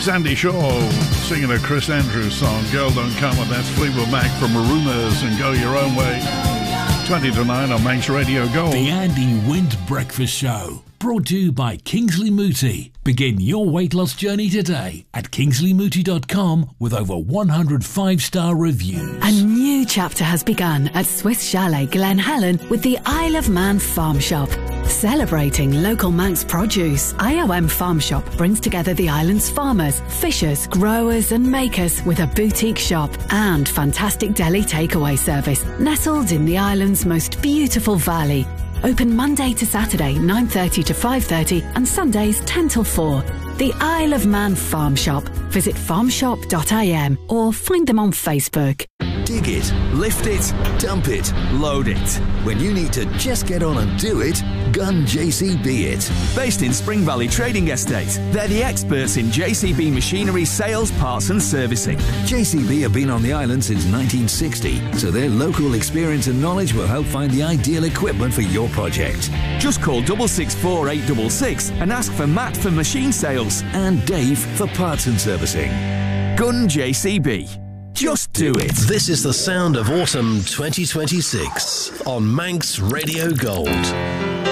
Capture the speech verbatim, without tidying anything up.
Sandy Shaw singing a Chris Andrews song, Girl Don't Come, and that's Fleetwood Mac from Marooners and Go Your Own Way. twenty to nine on Manx Radio Gold. The Andy Wint Breakfast Show, brought to you by Kingsley Mooti. Begin your weight loss journey today at kingsley mooti dot com with over one hundred five-star reviews. A new chapter has begun at Swiss Chalet Glen Helen with the Isle of Man Farm Shop. Celebrating local Manx produce, I O M Farm Shop brings together the island's farmers, fishers, growers and makers with a boutique shop and fantastic deli takeaway service nestled in the island's most beautiful valley. Open Monday to Saturday nine thirty to five thirty and Sundays ten till four. The Isle of Man Farm Shop. Visit farm shop dot I M or find them on Facebook. Dig it, lift it, dump it, load it. When you need to just get on and do it, Gun J C B it. Based in Spring Valley Trading Estate, they're the experts in J C B machinery sales, parts and servicing. J C B have been on the island since nineteen sixty, so their local experience and knowledge will help find the ideal equipment for your project. Just call double six four eight six six and ask for Matt for machine sales and Dave for parts and servicing. Gun J C B. Just do it. This is the sound of autumn twenty twenty-six on Manx Radio Gold.